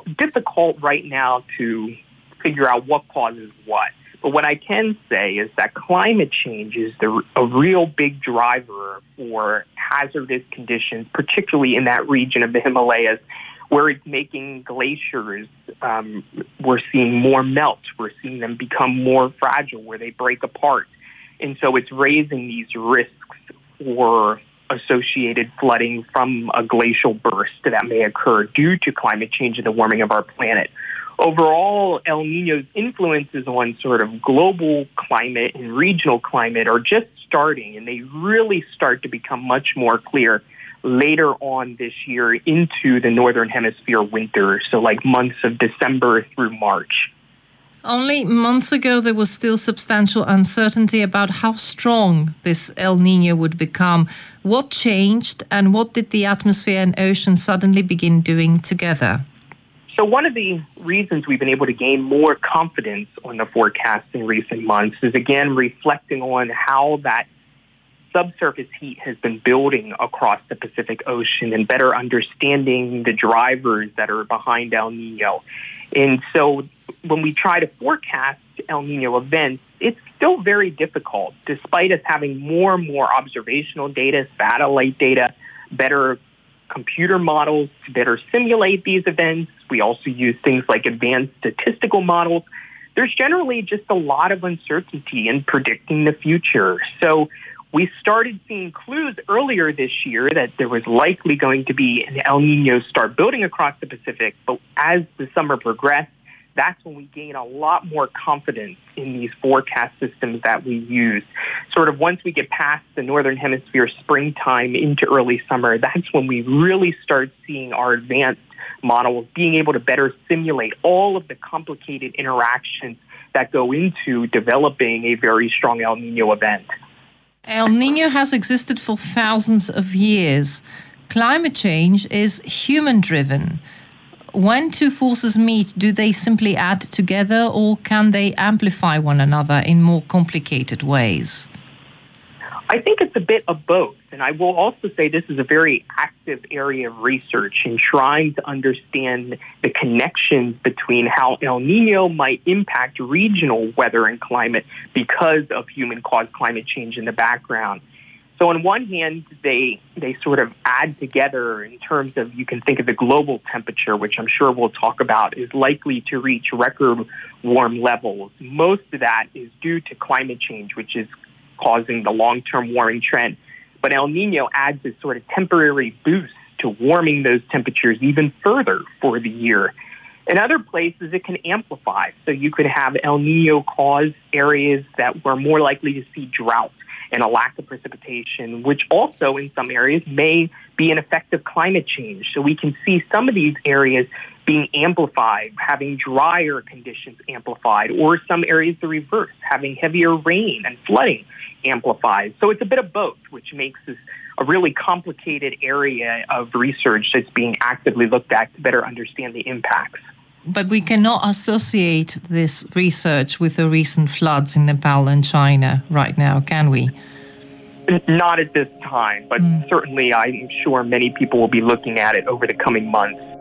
difficult right now to figure out what causes what. But what I can say is that climate change is a real big driver for hazardous conditions, particularly in that region of the Himalayas, where it's making glaciers, we're seeing more melt, we're seeing them become more fragile, where they break apart. And so it's raising these risks for associated flooding from a glacial burst that may occur due to climate change and the warming of our planet. Overall, El Niño's influences on sort of global climate and regional climate are just starting, and they really start to become much more clear later on this year into the Northern Hemisphere winter, so like months of December through March. Only months ago, there was still substantial uncertainty about how strong this El Niño would become. What changed, and what did the atmosphere and ocean suddenly begin doing together? So one of the reasons we've been able to gain more confidence on the forecast in recent months is, again, reflecting on how that subsurface heat has been building across the Pacific Ocean and better understanding the drivers that are behind El Niño. And so when we try to forecast El Niño events, it's still very difficult, despite us having more and more observational data, satellite data, better computer models to better simulate these events. We also use things like advanced statistical models. There's generally just a lot of uncertainty in predicting the future. So we started seeing clues earlier this year that there was likely going to be an El Niño start building across the Pacific. But as the summer progressed, that's when we gain a lot more confidence in these forecast systems that we use. Sort of once we get past the Northern Hemisphere springtime into early summer, that's when we really start seeing our advanced models being able to better simulate all of the complicated interactions that go into developing a very strong El Niño event. El Niño has existed for thousands of years. Climate change is human-driven. When two forces meet, do they simply add together, or can they amplify one another in more complicated ways? I think it's a bit of both. And I will also say this is a very active area of research in trying to understand the connections between how El Niño might impact regional weather and climate because of human-caused climate change in the background. So on one hand, they sort of add together in terms of, you can think of the global temperature, which I'm sure we'll talk about, is likely to reach record warm levels. Most of that is due to climate change, which is causing the long-term warming trend. But El Niño adds a sort of temporary boost to warming those temperatures even further for the year. In other places, it can amplify. So you could have El Niño cause areas that were more likely to see drought and a lack of precipitation, which also in some areas may be an effect of climate change. So we can see some of these areas being amplified, having drier conditions amplified, or some areas the reverse, having heavier rain and flooding amplified. So it's a bit of both, which makes this a really complicated area of research that's being actively looked at to better understand the impacts. But we cannot associate this research with the recent floods in Nepal and China right now, can we? Not at this time, but certainly I'm sure many people will be looking at it over the coming months.